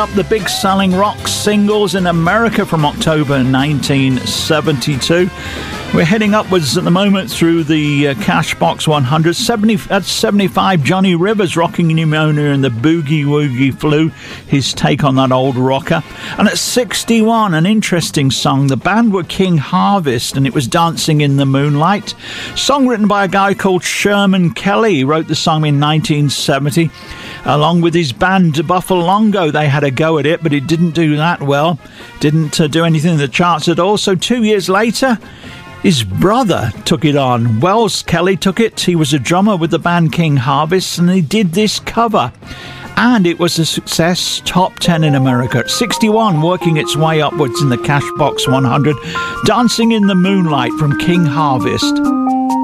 Up the big selling rock singles in America from October 1972. We're heading upwards at the moment through the Cashbox 100. 75, Johnny Rivers, Rocking Pneumonia and the Boogie Woogie Flu, his take on that old rocker. And at 61, an interesting song. The band were King Harvest, and it was Dancing in the Moonlight. Song written by a guy called Sherman Kelly. He wrote the song in 1970. Along with his band Buffalongo, they had a go at it, but it didn't do that well. Didn't do anything in the charts at all. So 2 years later, his brother took it on. Wells Kelly took it. He was a drummer with the band King Harvest, and he did this cover. And it was a success, top 10 in America. At 61, working its way upwards in the Cashbox 100. Dancing in the Moonlight from King Harvest.